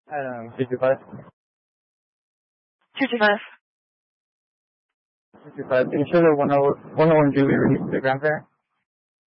I don't know, 65. 225. 65. Can you show the 101 Julie release to the Grand Fair?